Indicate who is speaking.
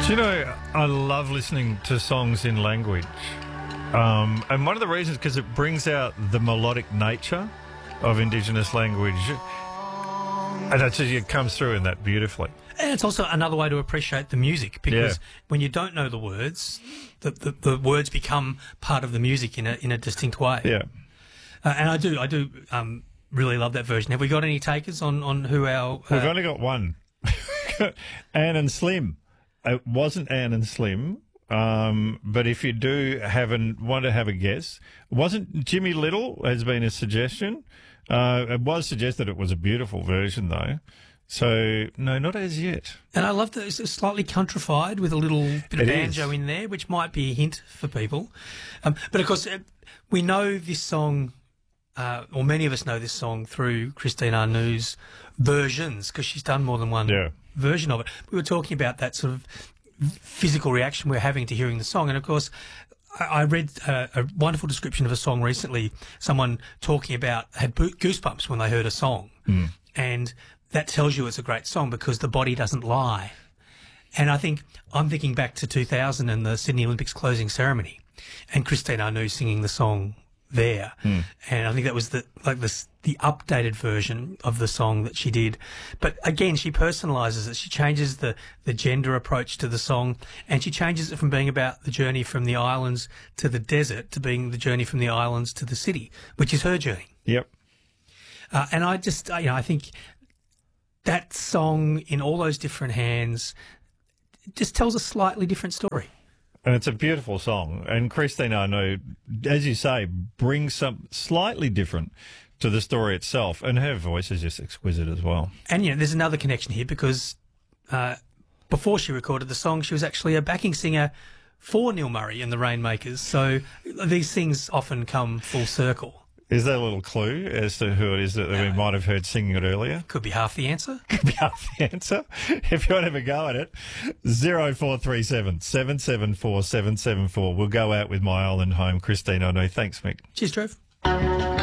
Speaker 1: Do you know, I love listening to songs in language. And one of the reasons, because it brings out the melodic nature of Indigenous language. And it comes through in that beautifully.
Speaker 2: And it's also another way to appreciate the music, because when you don't know the words, the words become part of the music in a distinct way.
Speaker 1: Yeah.
Speaker 2: And I do really love that version. Have we got any takers on who our...
Speaker 1: We've only got one. Ann and Slim. It wasn't Ann and Slim, but if you do want to have a guess, it wasn't Jimmy Little, has been a suggestion. It was suggested it was a beautiful version, though. So, no, not as yet.
Speaker 2: And I love that it's slightly countrified with a little bit of banjo in there, which might be a hint for people. But, of course, we know this song, or many of us know this song through Christine Arnou's versions, because she's done more than one version of it. We were talking about that sort of physical reaction we're having to hearing the song. And, of course, I read a wonderful description of a song recently, someone talking about had goosebumps when they heard a song. And that tells you it's a great song because the body doesn't lie. And I'm thinking back to 2000 and the Sydney Olympics closing ceremony and Christine Arnoux singing the song there. And I think that was the updated version of the song that she did. But again, she personalises it. She changes the gender approach to the song, and she changes it from being about the journey from the islands to the desert to being the journey from the islands to the city, which is her journey.
Speaker 1: Yep.
Speaker 2: And I just, I think that song in all those different hands just tells a slightly different story.
Speaker 1: And it's a beautiful song. And Christine Arnoux, as you say, brings something slightly different to the story itself. And her voice is just exquisite as well. And,
Speaker 2: there's another connection here because before she recorded the song, she was actually a backing singer for Neil Murray and the Rainmakers. So these things often come full circle.
Speaker 1: Is there a little clue as to who it is that we might have heard singing it earlier?
Speaker 2: Could be half the answer.
Speaker 1: Could be half the answer. If you want to have a go at it, 0437 774 774. We'll go out with my island home, Christine Arnoux. Thanks, Mick.
Speaker 2: Cheers, Trev.